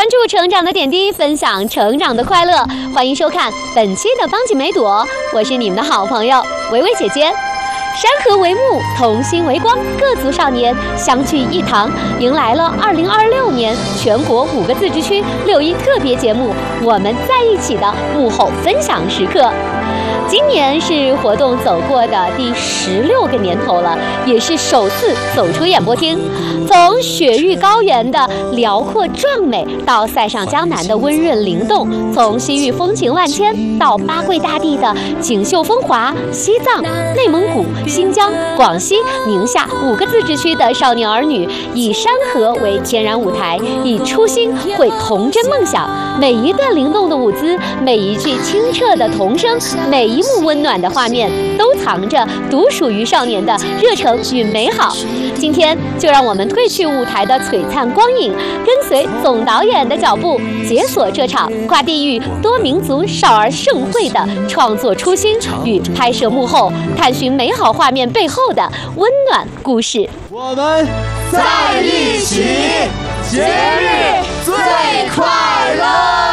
关注成长的点滴，分享成长的快乐。欢迎收看本期的邦姐梅朵，我是你们的好朋友维维姐姐。山河为幕，同心为光，各族少年相聚一堂，迎来了2026年全国5个自治区6·1特别节目《我们在一起》的幕后分享时刻。今年是活动走过的第16个年头了，也是首次走出演播厅。从雪域高原的辽阔壮美，到塞上江南的温润灵动；从西域风情万千，到八桂大地的锦绣风华，西藏、内蒙古、新疆、广西、宁夏5个自治区的少年儿女，以山河为天然舞台，以初心绘童真梦想。每一段灵动的舞姿，每一句清澈的童声，每一幕温暖的画面，都藏着独属于少年的热诚与美好。今天就让我们褪去舞台的璀璨光影，跟随总导演的脚步，解锁这场跨地域多民族少儿盛会的创作初心与拍摄幕后，探寻美好画面背后的温暖故事。 我们在一起，节日最快乐。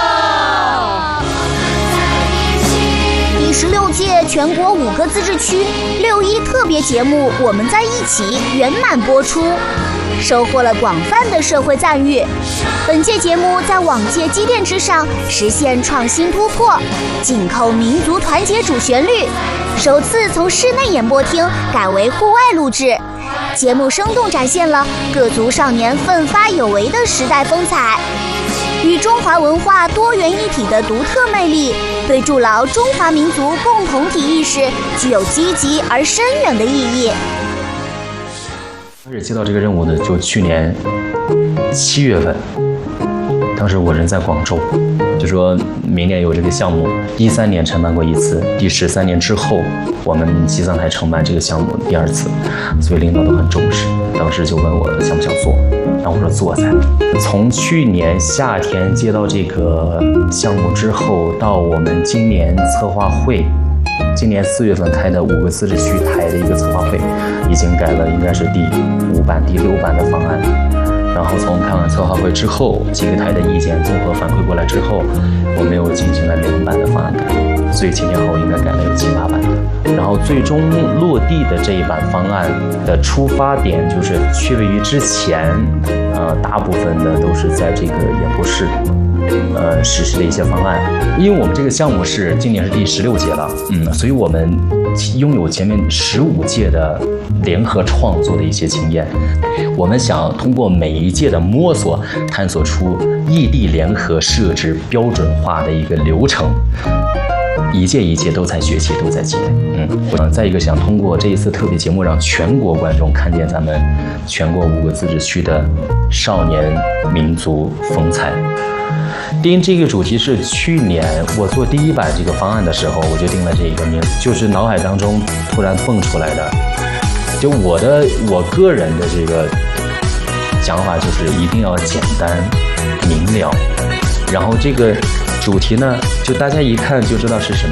第16届全国5个自治区6·1特别节目《我们在一起》圆满播出，收获了广泛的社会赞誉。本届节目在往届积淀之上实现创新突破，紧扣民族团结主旋律，首次从室内演播厅改为户外录制。节目生动展现了各族少年奋发有为的时代风采，与中华文化多元一体的独特魅力，对筑牢中华民族共同体意识具有积极而深远的意义。 开始接到这个任务的就去年7月份，当时我人在广州，就说明年有这个项目，第3年承办过1次，第13年之后我们西藏台承办这个项目第2次，所以领导都很重视。当时就问我想不想做，然后我说做噻。从去年夏天接到这个项目之后，到我们今年策划会，今年4月份开的5个自治区台的一个策划会，已经改了应该是第5版、第6版的方案。然后从开完策划会之后，几个台的意见综合反馈过来之后，我们又进行了2版的方案改，所以前前后后应该改了有7、8版的。然后最终落地的这一版方案的出发点就是区别于之前，大部分的都是在这个演播室。实施的一些方案，因为我们这个项目是今年是第16届了，所以我们拥有前面15届的联合创作的一些经验。我们想通过每一届的摸索，探索出异地联合设置标准化的一个流程。一届一届都在学习，都在积累。再一个想通过这一次特别节目，让全国观众看见咱们全国5个自治区的少年民族风采。定这个主题是去年我做第1版这个方案的时候，我就定了这一个名字，就是脑海当中突然蹦出来的。就我个人的这个想法就是一定要简单明了，然后这个主题呢，就大家一看就知道是什么